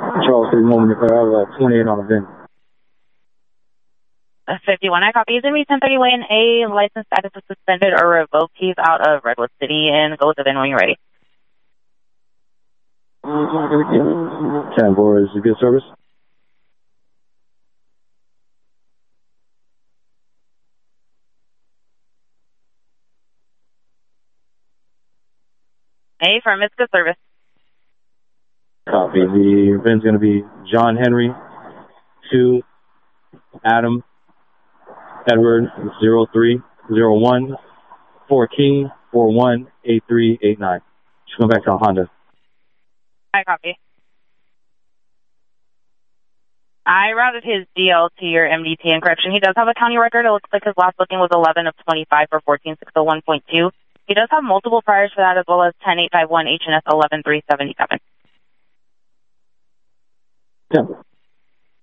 Charles 3 moment, I have 28 on the VIN. 51, I copy. He's in 1030 Lane A. License status is suspended or revoked. He's out of Redwood City, and go with the VIN when you're ready. 10-4 is a good service. A firm, it's good service. Copy. The VIN's going to be John Henry 2 Adam Edward 0301 14 41 8389. Just going back to Honda. I copy. I routed his DL to your MDT in correction. He does have a county record. It looks like his last booking was 11 of 25 for 14601.2. He does have multiple priors for that, as well as 10851 HNS 11377. Yeah.